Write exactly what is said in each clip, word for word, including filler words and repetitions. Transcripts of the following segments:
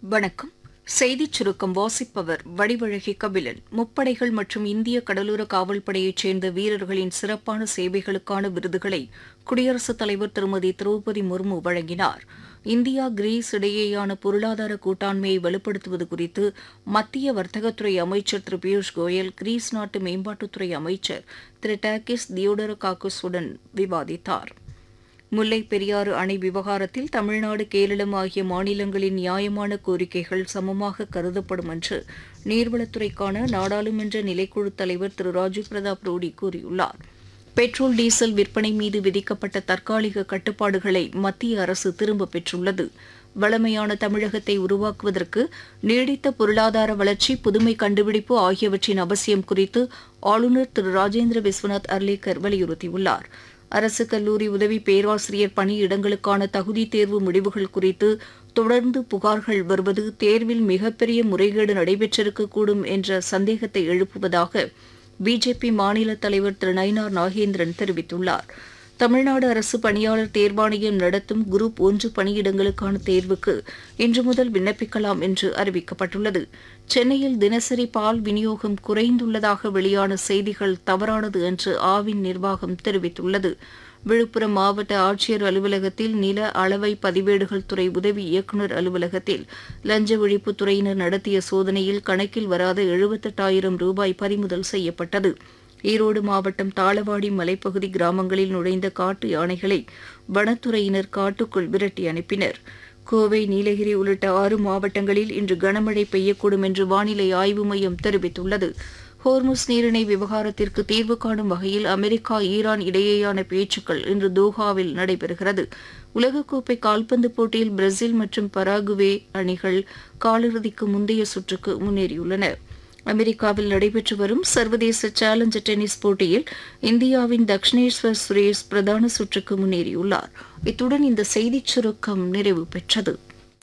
வணக்கம். செய்திச் சுருக்கம் வாசிப்பவர் வடிவழகி கபிலன். முப்படைகள் மற்றும் இந்திய கடலோர காவல்படையைச் சேர்ந்த வீரர்களின் சிறப்பான சேவைகளுக்கான விருதுகளை குடியரசுத் தலைவர் திருமதி திரௌபதி முர்மு வழங்கினார். இந்தியா கிரீஸ் இடையேயான பொருளாதார கூட்டாண்மையை வலுப்படுத்துவது குறித்து மத்திய வர்த்தகத்துறை அமைச்சர் திரு பியூஷ் கோயல் கிரீஸ் நாட்டு மேம்பாட்டுத்துறை அமைச்சர் திரு டாக்கிஸ் தியோடரகாக்குஸுடன் விவாதித்தார். முல்லைப் பெரியாறு அணை விவகாரத்தில் தமிழ்நாடு, கேரளம் ஆகிய மாநிலங்களின் நியாயமான கோரிக்கைகள் சமமாக கருதப்படும் என்று நீர்வளத்துறைக்கான நாடாளுமன்ற நிலைக்குழு தலைவர் திரு ராஜீவ் பிரதாப் ரூடி கூறியுள்ளார். பெட்ரோல், டீசல் விற்பனை மீது விதிக்கப்பட்ட தற்காலிக கட்டுப்பாடுகளை மத்திய அரசு திரும்பப் பெற்றுள்ளது. வளமையான தமிழகத்தை உருவாக்குவதற்கு நீடித்த பொருளாதார வளர்ச்சி, புதுமை கண்டுபிடிப்பு ஆகியவற்றின் அவசியம் குறித்து ஆளுநர் திரு ராஜேந்திர விஸ்வநாத் அர்லேக்கர் வலியுறுத்தியுள்ளார். அரசு கல்லூரி உதவி பேராசிரியர் பணியிடங்களுக்கான தகுதி தேர்வு முடிவுகள் குறித்து தொடர்ந்து புகார்கள் வருவது தேர்வில் மிகப்பெரிய முறைகேடு நடைபெற்றிருக்கக்கூடும் என்ற சந்தேகத்தை எழுப்புவதாக பிஜேபி மாநில தலைவர் திரு நயினார் நாகேந்திரன் தெரிவித்துள்ளார். தமிழ்நாடு அரசு பணியாளர் தேர்வாணையம் நடத்தும் குரூப் ஒன்று பணியிடங்களுக்கான தேர்வுக்கு இன்று முதல் விண்ணப்பிக்கலாம் என்று அறிவிக்கப்பட்டுள்ளது. சென்னையில் தினசரி பால் விநியோகம் குறைந்துள்ளதாக வெளியான செய்திகள் தவறானது என்று ஆவின் நிர்வாகம் தெரிவித்துள்ளது. விழுப்புரம் மாவட்ட ஆட்சியர் அலுவலகத்தில் நில அளவை பதிவேடுகள் துறை உதவி இயக்குநர் அலுவலகத்தில் லஞ்ச ஒழிப்புத்துறையினர் நடத்திய சோதனையில் கணக்கில் வராத எழுபத்தெட்டாயிரம் ரூபாய் பறிமுதல் செய்யப்பட்டது. ஈரோடு மாவட்டம் தாளவாடி மலைப்பகுதி கிராமங்களில் நுழைந்த காட்டு யானைகளை வனத்துறையினர் காட்டுக்குள் விரட்டி அனுப்பினர். கோவை, நீலகிரி உள்ளிட்ட ஆறு மாவட்டங்களில் இன்று கனமழை பெய்யக்கூடும் என்று வானிலை ஆய்வு மையம் தெரிவித்துள்ளது. ஹோர்முஸ் நீரிணை விவகாரத்திற்கு தீர்வு காணும் வகையில் அமெரிக்கா, ஈரான் இடையேயான பேச்சுக்கள் இன்று தோஹாவில் நடைபெறுகிறது. உலகக்கோப்பை கால்பந்து போட்டியில் பிரேசில் மற்றும் பராகுவே அணிகள் காலிறுதிக்கு முந்தைய சுற்றுக்கு முன்னேறியுள்ளன. அமெரிக்காவில் நடைபெற்று வரும் சர்வதேச சேலஞ்சர் டென்னிஸ் போட்டியில் இந்தியாவின் தக்ஷினேஸ்வர் சுரேஷ் பிரதான சுற்றுக்கு முன்னேறியுள்ளார். இத்துடன் இந்த செய்திச் சுருக்கம் நிறைவு பெற்றது.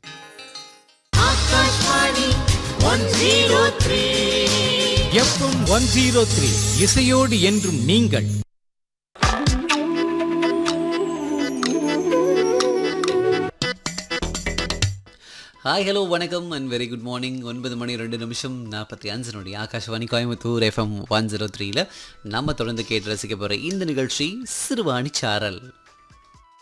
எஃப்எம் ஒன் ஜீரோ த்ரீ இசையோடு என்றும் நீங்கள். ஹாய், ஹலோ, வணக்கம் அண்ட் வெரி குட் மார்னிங். ஒன்பது மணி ரெண்டு நிமிஷம் நாற்பத்தி அஞ்சு நொடி Akashvani Coimbatore FM one zero த்ரீல நம்ம தொடர்ந்து கேட்டு ரசிக்க போகிற இந்த நிகழ்ச்சி சிறுவாணி சாரல்.